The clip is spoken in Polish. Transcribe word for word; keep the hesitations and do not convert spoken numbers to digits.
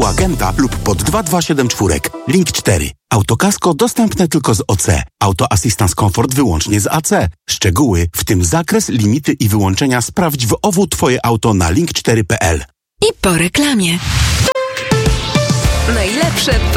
agenta lub pod dwa dwa siedem cztery. Link cztery. Autokasko dostępne tylko z O C. Auto Assistance Comfort wyłącznie z A C. Szczegóły, w tym zakres, limity i wyłączenia sprawdź w O W Twoje auto na link cztery kropka p l. I po reklamie. Najlepsze